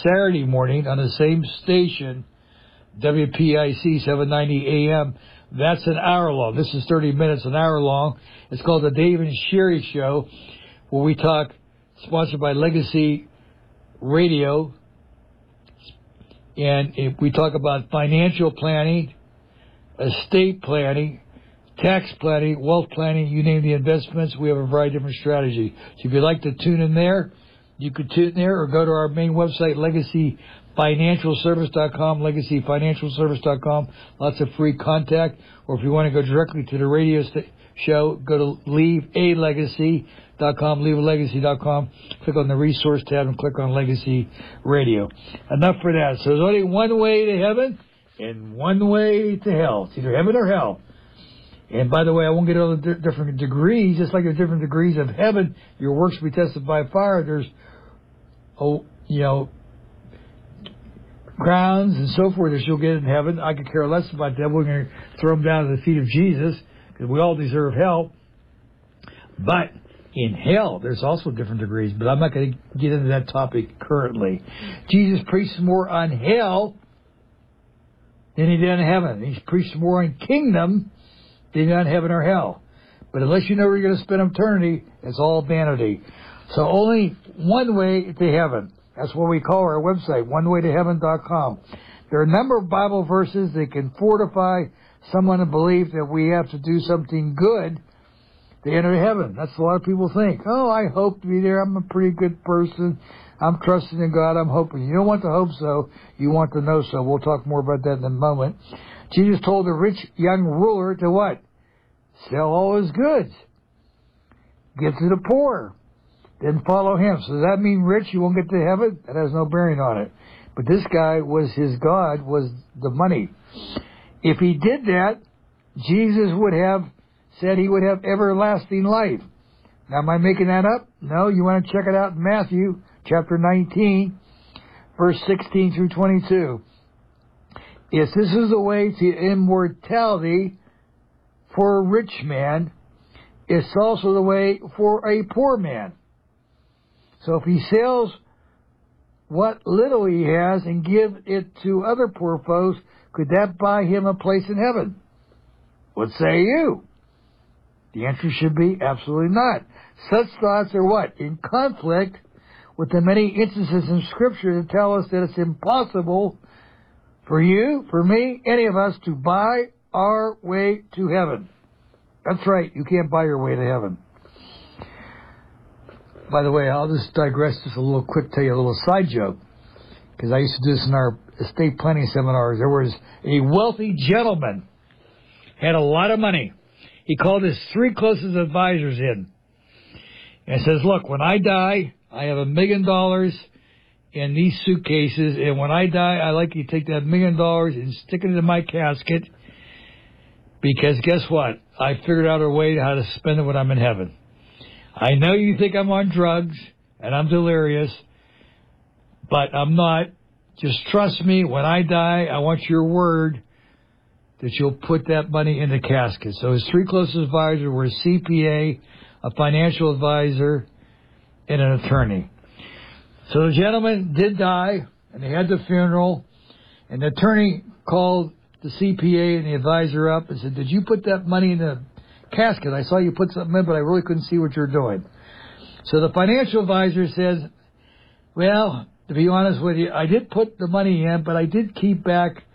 Saturday morning on the same station, WPIC 790 AM. That's an hour long. This is 30 minutes, an hour long. It's called the Dave and Sherry Show, where we talk, sponsored by Legacy Radio. And we talk about financial planning, estate planning, tax planning, wealth planning, you name the investments. We have a variety of different strategies. So if you'd like to tune in there, you could tune in there or go to our main website, LegacyFinancialService.com, LegacyFinancialService.com. Lots of free contact. Or if you want to go directly to the radio show, go to LeaveALegacy.com, LeaveALegacy.com. Click on the resource tab and click on Legacy Radio. Enough for that. So there's only one way to heaven and one way to hell. It's either heaven or hell. And by the way, I won't get all the different degrees. Just like there's different degrees of heaven, your works will be tested by fire. There's, crowns and so forth that you'll get in heaven. I could care less about that. We're going to throw them down at the feet of Jesus because we all deserve hell. But in hell, there's also different degrees. But I'm not going to get into that topic currently. Jesus preached more on hell than he did on heaven. He preached more on kingdom than on heaven or hell. But unless you know where you're going to spend eternity, it's all vanity. So only one way to heaven. That's what we call our website, onewaytoheaven.com. There are a number of Bible verses that can fortify someone to believe that we have to do something good to enter heaven. That's what a lot of people think. Oh, I hope to be there. I'm a pretty good person. I'm trusting in God. I'm hoping. You don't want to hope so. You want to know so. We'll talk more about that in a moment. Jesus told the rich young ruler to what? Sell all his goods. Give to the poor. Then follow him. So does that mean rich, you won't get to heaven? That has no bearing on it. But this guy his God was the money. If he did that, Jesus would have said he would have everlasting life. Now, am I making that up? No, you want to check it out in Matthew chapter 19, verse 16 through 22. Yes, this is the way to immortality for a rich man. It's also the way for a poor man. So if he sells what little he has and give it to other poor folks, could that buy him a place in heaven? What say you? The answer should be absolutely not. Such thoughts are what? In conflict with the many instances in Scripture that tell us that it's impossible for you, for me, any of us to buy our way to heaven. That's right. You can't buy your way to heaven. By the way, I'll just digress just a little quick, tell you a little side joke. Because I used to do this in our estate planning seminars. There was a wealthy gentleman, had a lot of money. He called his three closest advisors in and says, look, when I die, I have $1 million in these suitcases, and when I die, I'd like you to take that $1 million and stick it into my casket, because guess what? I figured out a way how to spend it when I'm in heaven. I know you think I'm on drugs and I'm delirious, but I'm not. Just trust me, when I die, I want your word that you'll put that money in the casket. So his three closest advisors were a CPA, a financial advisor, and an attorney. So the gentleman did die, and they had the funeral, and the attorney called the CPA and the advisor up and said, did you put that money in the casket? I saw you put something in, but I really couldn't see what you're doing. So the financial advisor says, well, to be honest with you, I did put the money in, but I did keep back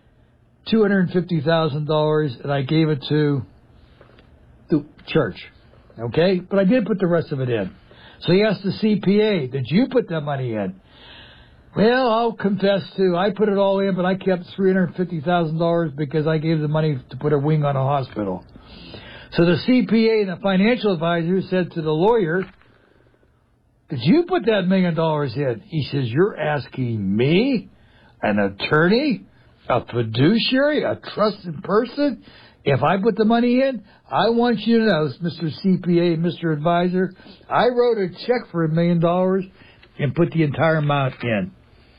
$250,000, and I gave it to the church. Okay? But I did put the rest of it in. So he asked the CPA, did you put that money in? Well, I'll confess to, I put it all in, but I kept $350,000 because I gave the money to put a wing on a hospital. So the CPA and the financial advisor said to the lawyer, did you put that $1 million in? He says, you're asking me, an attorney, a fiduciary, a trusted person, if I put the money in? I want you to know, Mr. CPA and Mr. Advisor, I wrote a check for $1 million and put the entire amount in.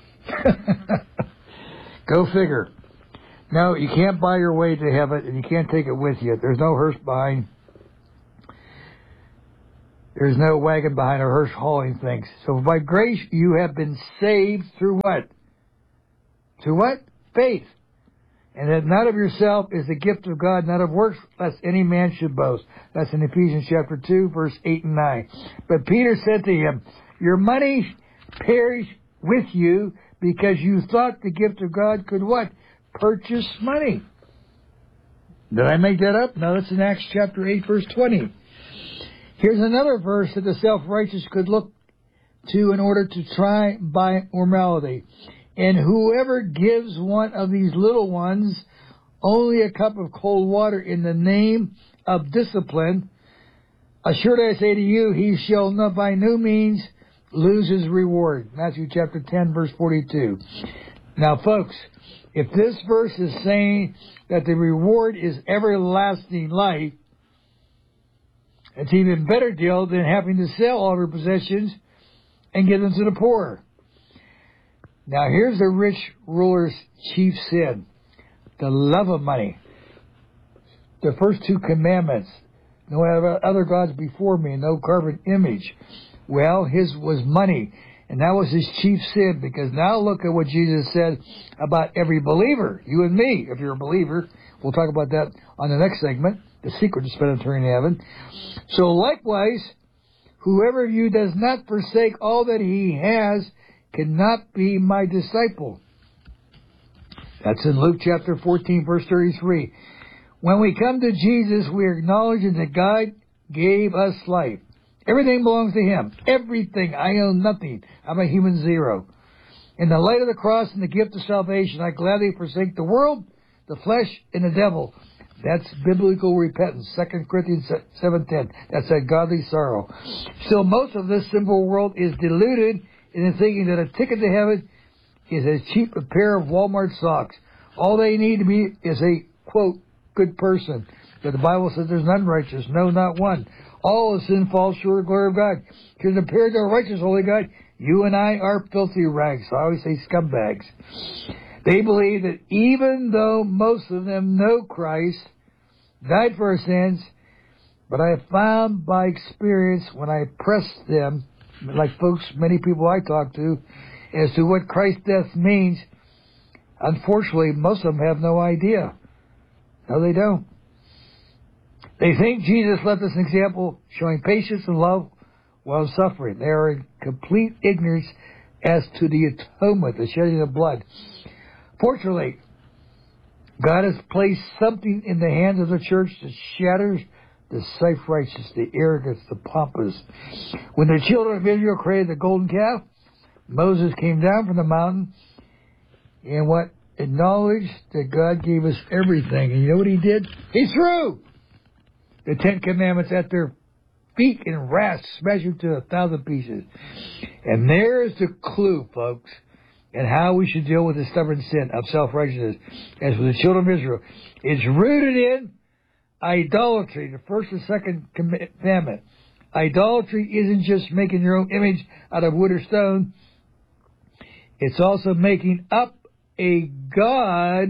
Go figure. No, you can't buy your way to heaven, and you can't take it with you. There's no hearse behind There's no wagon behind a hearse hauling things. So by grace you have been saved through what? Through what? Faith. And that not of yourself is the gift of God, not of works, lest any man should boast. That's in Ephesians chapter 2, verse 8 and 9. But Peter said to him, your money perish with you because you thought the gift of God could what? Purchase money. Did I make that up? No, that's in Acts chapter 8, verse 20. Here's another verse that the self-righteous could look to in order to try by morality. And whoever gives one of these little ones only a cup of cold water in the name of discipline, assuredly I say to you, he shall not by no means lose his reward. Matthew chapter 10, verse 42. Now, folks, if this verse is saying that the reward is everlasting life, it's an even better deal than having to sell all your possessions and give them to the poor. Now, here's the rich ruler's chief sin, the love of money. The first two commandments, no other gods before me, no carved image. Well, his was money, and that was his chief sin, because now look at what Jesus said about every believer, you and me, if you're a believer. We'll talk about that on the next segment, the secret to spending eternity in heaven. So likewise, whoever of you does not forsake all that he has cannot be my disciple. That's in Luke chapter 14, verse 33. When we come to Jesus, we are acknowledging that God gave us life. Everything belongs to Him. Everything. I own nothing. I'm a human zero. In the light of the cross and the gift of salvation, I gladly forsake the world, the flesh, and the devil. That's biblical repentance. 2 Corinthians 7:10. That's that godly sorrow. Still, most of this simple world is deluded in thinking that a ticket to heaven is as cheap a pair of Walmart socks. All they need to be is a, quote, good person. But the Bible says there's none righteous, no, not one. All of sin falls short of the glory of God. Because compared to a righteous, holy God, you and I are filthy rags. I always say scumbags. They believe that even though most of them know Christ, died for our sins, but I have found by experience when I press them, like folks, many people I talk to, as to what Christ's death means, unfortunately, most of them have no idea. No, they don't. They think Jesus left us an example showing patience and love while suffering. They are in complete ignorance as to the atonement, the shedding of blood. Fortunately, God has placed something in the hands of the church that shatters the self-righteous, the arrogance, the pompous. When the children of Israel created the golden calf, Moses came down from the mountain and what? Acknowledged that God gave us everything. And you know what he did? He threw the 10 Commandments at their feet in wrath, smashed them to 1,000 pieces. And there's the clue, folks, and how we should deal with the stubborn sin of self-righteousness. As for the children of Israel, it's rooted in idolatry, the first and second commandment. Idolatry isn't just making your own image out of wood or stone. It's also making up a God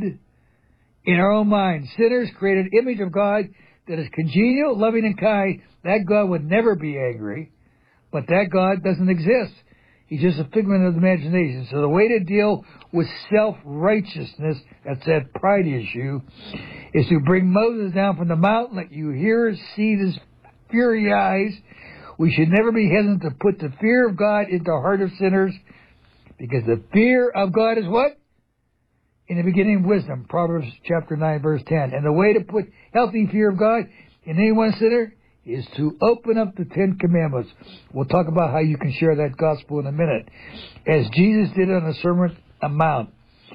in our own mind. Sinners create an image of God that is congenial, loving, and kind. That God would never be angry, but that God doesn't exist. He's just a figment of the imagination. So the way to deal with self-righteousness, that's that pride issue, is to bring Moses down from the mountain, let you hear, see his fiery eyes. We should never be hesitant to put the fear of God into the heart of sinners, because the fear of God is what? In the beginning, wisdom. Proverbs chapter 9, verse 10. And the way to put healthy fear of God in any one sinner is to open up the 10 Commandments. We'll talk about how you can share that gospel in a minute, as Jesus did on the Sermon on the Mount.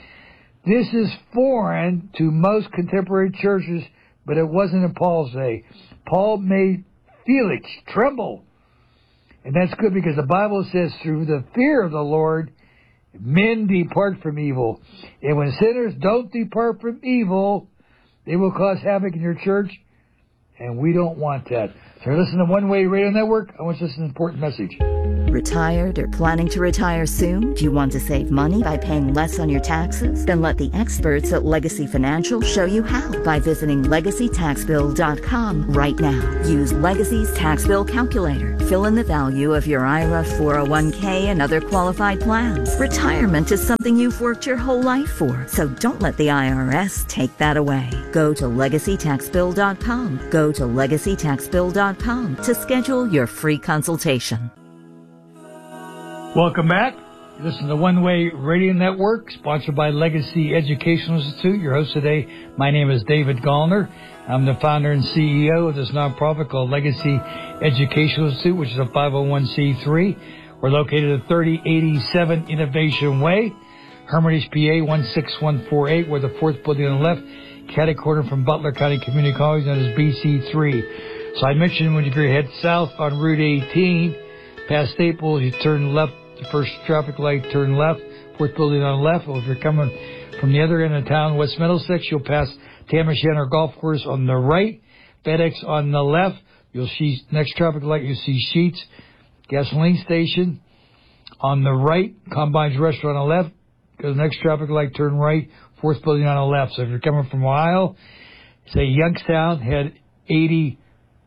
This is foreign to most contemporary churches, but it wasn't in Paul's day. Paul made Felix tremble. And that's good, because the Bible says through the fear of the Lord, men depart from evil. And when sinners don't depart from evil, they will cause havoc in your church, and we don't want that. So you're listening to One Way Radio Network. I want you to listen to an important message. Retired or planning to retire soon? Do you want to save money by paying less on your taxes? Then let the experts at Legacy Financial show you how by visiting LegacyTaxBill.com right now. Use Legacy's tax bill calculator. Fill in the value of your IRA, 401k, and other qualified plans. Retirement is something you've worked your whole life for, so don't let the IRS take that away. Go to LegacyTaxBill.com. Go to LegacyTaxBill.com to schedule your free consultation. Welcome back. Listen to the One Way Radio Network, sponsored by Legacy Educational Institute. Your host today, my name is David Gallner. I'm the founder and CEO of this nonprofit called Legacy Educational Institute, which is a 501c3. We're located at 3087 Innovation Way, Hermitage, PA 16148. We're the fourth building on the left, catty corner from Butler County Community College, known as BC3. So I mentioned when you head south on Route 18, past Staples, you turn left. The first traffic light, turn left, fourth building on the left. Well, if you're coming from the other end of town, West Middlesex, you'll pass Tamara Shanner Golf Course on the right, FedEx on the left. You'll see next traffic light, you'll see Sheets Gasoline Station on the right, Combine's Restaurant on the left. Go to the next traffic light, turn right, fourth building on the left. So if you're coming from Ohio, say Youngstown, head 80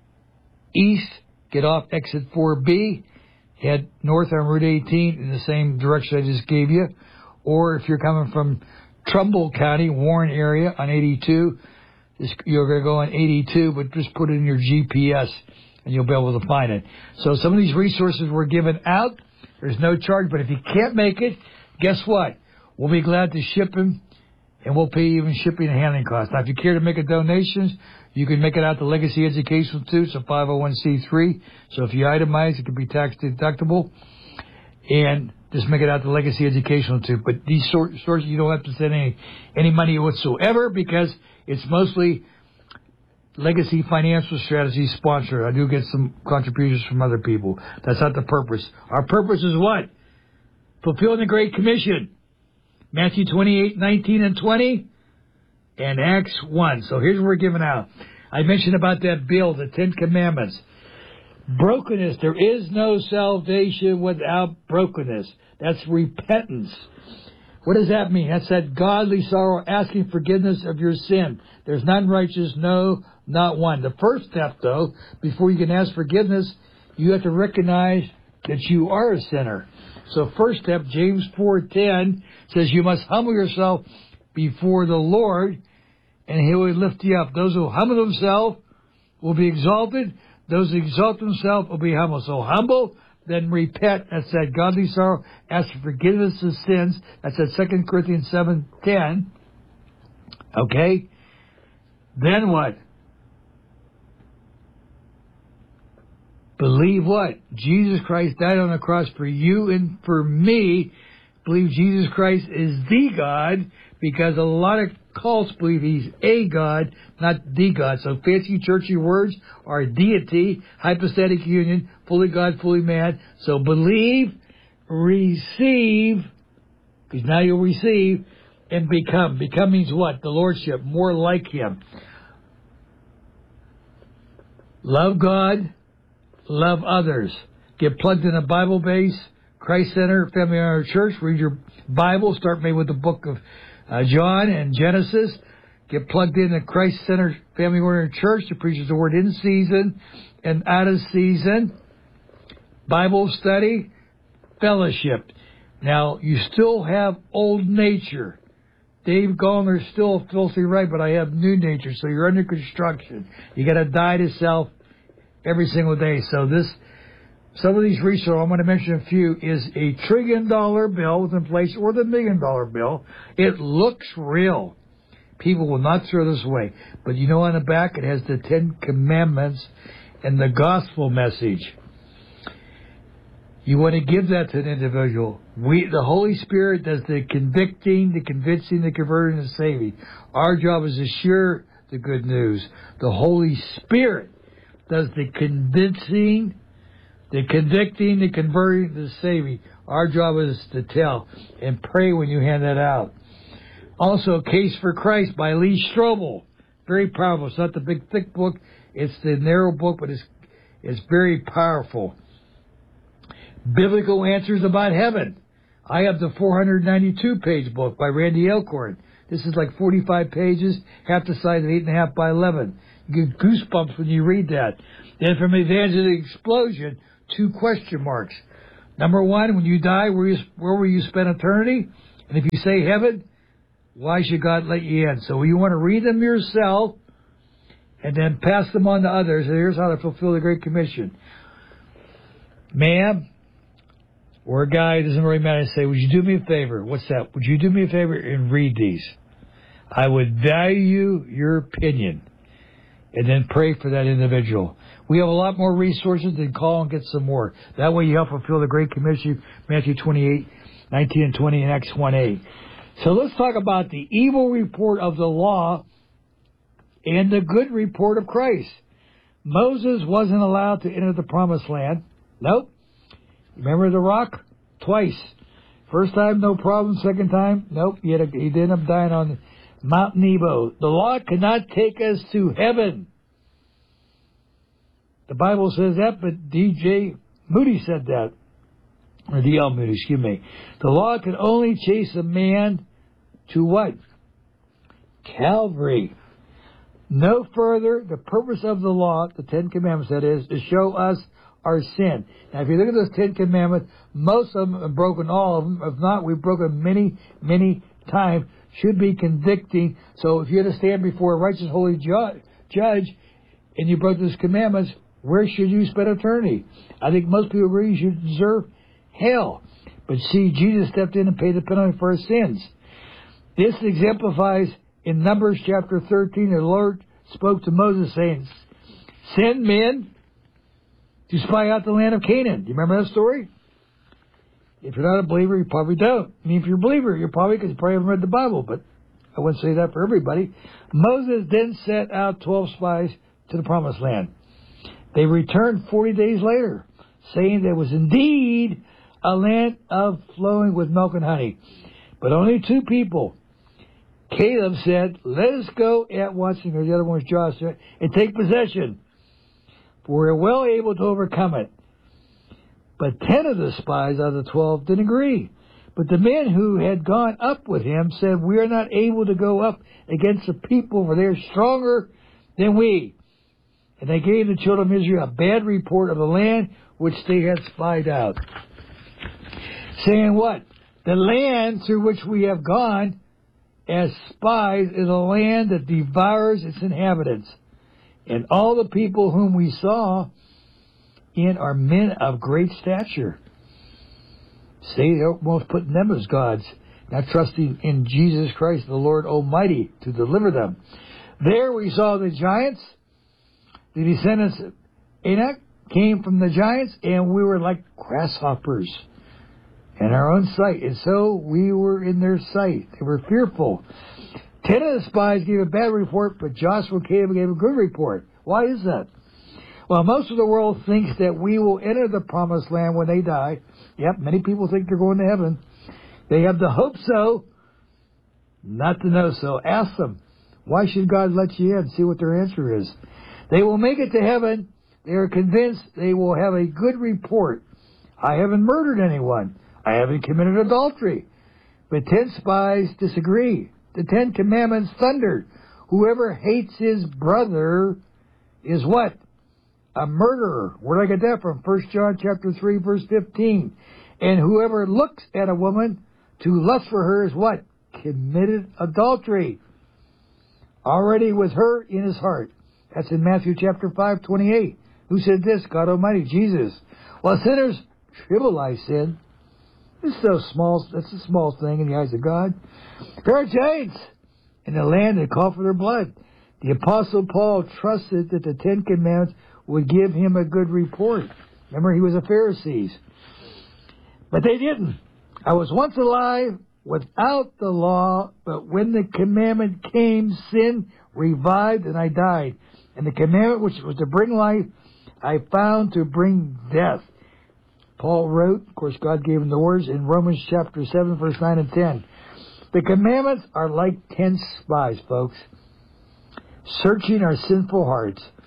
east, get off exit 4B. Head north on Route 18 in the same direction I just gave you. Or if you're coming from Trumbull County, Warren area on 82, you're going to go on 82, but just put it in your GPS and you'll be able to find it. So some of these resources were given out. There's no charge, but if you can't make it, guess what? We'll be glad to ship them, and we'll pay even shipping and handling costs. Now, if you care to make a donation, you can make it out to Legacy Educational Institute. It's a 501c3. So if you itemize, it can be tax deductible. And just make it out to Legacy Educational Institute. But these sources, you don't have to send any money whatsoever because it's mostly Legacy Financial Strategies sponsor. I do get some contributions from other people. That's not the purpose. Our purpose is what? Fulfilling the Great Commission. Matthew 28, 19, and 20. And Acts 1. So here's what we're giving out. I mentioned about that bill, the Ten Commandments. Brokenness. There is no salvation without brokenness. That's repentance. What does that mean? That's that godly sorrow, asking forgiveness of your sin. There's none righteous, no, not one. The first step, though, before you can ask forgiveness, you have to recognize that you are a sinner. So first step, James 4:10 says you must humble yourself before the Lord, and He will lift you up. Those who humble themselves will be exalted. Those who exalt themselves will be humble. So humble, then repent. That's that godly sorrow. Ask for forgiveness of sins. That's that 2 Corinthians 7:10. Okay? Then what? Believe what? Jesus Christ died on the cross for you and for me. Believe Jesus Christ is the God, because a lot of cults believe He's a God, not the God. So fancy churchy words are deity, hypostatic union, fully God, fully man. So believe, receive, because now you'll receive, and become. Become means what? The Lordship, more like Him. Love God, love others. Get plugged in a Bible base, Christ Center, Family Honor Church. Read your Bible. Start maybe with the book of John and Genesis. Get plugged in at Christ Center, Family Oriented Church that preaches the Word in season and out of season. Bible study, fellowship. Now, you still have old nature. Dave Gallner's still filthy right, but I have new nature, so you're under construction. You got to die to self every single day. So some of these resources, I'm going to mention a few, is a $1 trillion bill within place, or the $1 million bill. It looks real. People will not throw this away. But you know on the back it has the 10 Commandments and the gospel message. You want to give that to an individual. The Holy Spirit does the convicting, the convincing, the converting, the saving. Our job is to share the good news. The Holy Spirit does the convincing, the convicting, the converting, the saving. Our job is to tell and pray when you hand that out. Also, Case for Christ by Lee Strobel. Very powerful. It's not the big, thick book. It's the narrow book, but it's It's very powerful. Biblical Answers About Heaven. I have the 492-page book by Randy Alcorn. This is like 45 pages, half the size of 8.5 by 11. You get goosebumps when you read that. Then from Evangelical Explosion, 2 question marks. Number 1, when you die, where will you spend eternity? And if you say heaven, why should God let you in? So you want to read them yourself and then pass them on to others. And here's how to fulfill the Great Commission. Ma'am, or a guy, it doesn't really matter, say, would you do me a favor? What's that? Would you do me a favor and read these? I would value your opinion. And then pray for that individual. We have a lot more resources than call and get some more. That way you help fulfill the Great Commission, Matthew 28, 19 and 20, and Acts 1:8. So let's talk about the evil report of the law and the good report of Christ. Moses wasn't allowed to enter the promised land. Nope. Remember the rock? Twice. First time, no problem. Second time, nope. He ended up dying on Mount Nebo. The law cannot take us to heaven. The Bible says that, but D.J. Moody said that. Or D.L. Moody, excuse me. The law can only chase a man to what? Calvary. No further. The purpose of the law, the 10 Commandments, that is, to show us our sin. Now, if you look at those 10 Commandments, most of them have broken all of them. If not, we've broken many, many times. Should be convicting. So if you had to stand before a righteous, holy judge and you broke those commandments, where should you spend eternity? I think most people agree you should deserve hell. But see, Jesus stepped in and paid the penalty for our sins. This exemplifies in Numbers chapter 13, the Lord spoke to Moses saying, send men to spy out the land of Canaan. Do you remember that story? If you're not a believer, you probably don't. I mean, if you're a believer, you're probably, because you probably haven't read the Bible, but I wouldn't say that for everybody. Moses then sent out 12 spies to the promised land. They returned 40 days later, saying there was indeed a land of flowing with milk and honey. But only 2 people. Caleb said, let us go at once, and the other one was Joshua, and take possession, for we're well able to overcome it. But 10 of the spies out of the 12 didn't agree. But the men who had gone up with him said, we are not able to go up against the people, for they are stronger than we. And they gave the children of Israel a bad report of the land which they had spied out. Saying what? The land through which we have gone as spies is a land that devours its inhabitants. And all the people whom we saw in are men of great stature. See, they're almost putting them as gods, not trusting in Jesus Christ, the Lord Almighty, to deliver them. There we saw the giants. The descendants of Anak came from the giants, and we were like grasshoppers in our own sight. And so we were in their sight. They were fearful. 10 of the spies gave a bad report, but Joshua and Caleb gave a good report. Why is that? Well, most of the world thinks that we will enter the promised land when they die. Yep, many people think they're going to heaven. They have the hope so, not to know so. Ask them, why should God let you in? See what their answer is. They will make it to heaven. They are convinced they will have a good report. I haven't murdered anyone. I haven't committed adultery. But 10 spies disagree. The 10 Commandments thundered. Whoever hates his brother is what? A murderer. Where did I get that from? 1 John chapter 3, verse 15. And whoever looks at a woman to lust for her is what? Committed adultery. Already with her in his heart. That's in Matthew chapter 5, 28. Who said this? God Almighty, Jesus. Well, sinners trivialize sin. It's so small. That's a small thing in the eyes of God. There are giants in the land that call for their blood. The Apostle Paul trusted that the 10 Commandments would give him a good report. Remember, he was a Pharisee. But they didn't. I was once alive without the law, but when the commandment came, sin revived and I died. And the commandment which was to bring life, I found to bring death. Paul wrote, of course God gave him the words, in Romans chapter 7, verse 9 and 10. The commandments are like 10 spies, folks, searching our sinful hearts.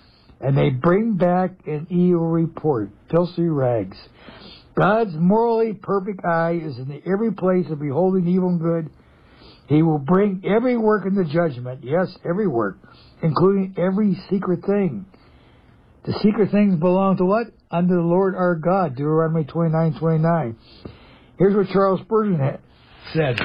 and they bring back an evil report, filthy rags. God's morally perfect eye is in every place of beholding evil and good. He will bring every work into judgment. Yes, every work, including every secret thing. The secret things belong to what? Unto the Lord our God. Deuteronomy 29:29. Here's what Charles Spurgeon said.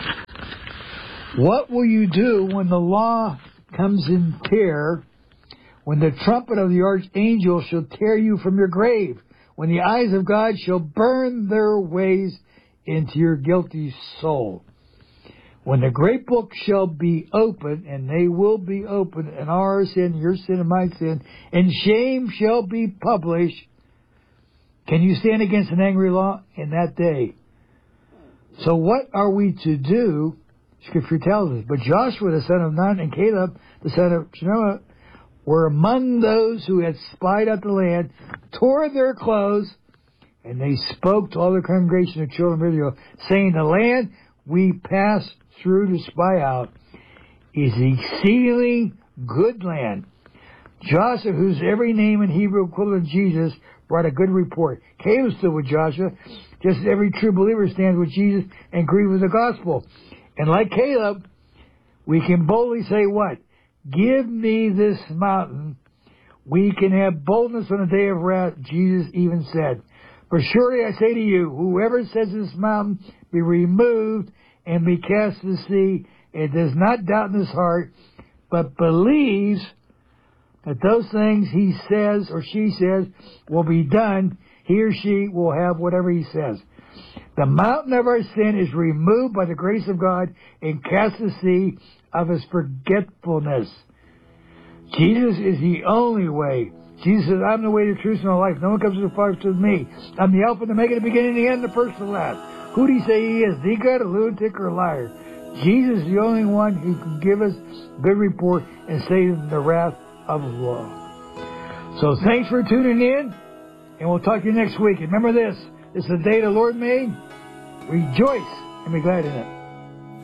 What will you do when the law comes in terror, when the trumpet of the archangel shall tear you from your grave, when the eyes of God shall burn their ways into your guilty soul? When the great book shall be opened, and they will be opened, and our sin, your sin, and my sin, and shame shall be published, can you stand against an angry law in that day? So what are we to do? Scripture tells us. But Joshua, the son of Nun, and Caleb, the son of Shemaiah, were among those who had spied out the land, tore their clothes, and they spoke to all the congregation of children of Israel, saying, the land we passed through to spy out is exceedingly good land. Joshua, whose every name in Hebrew equivalent to Jesus, brought a good report. Caleb stood with Joshua, just as every true believer stands with Jesus and agrees with the gospel. And like Caleb, we can boldly say what? Give me this mountain. We can have boldness on the day of wrath, Jesus even said. For surely I say to you, whoever says this mountain be removed and be cast to the sea, and does not doubt in his heart, but believes that those things he says or she says will be done, he or she will have whatever he says. The mountain of our sin is removed by the grace of God and cast to the sea of his forgetfulness. Jesus is the only way. Jesus says, I'm the way, the truth, and the life. No one comes to the Father except me. I'm the Alpha and the Omega, the beginning and the end, the first and the last. Who do you say he is? The God, a lunatic, or a liar? Jesus is the only one who can give us good report and save the wrath of the law. So thanks for tuning in, and we'll talk to you next week. And remember this is the day the Lord made. Rejoice and be glad in it.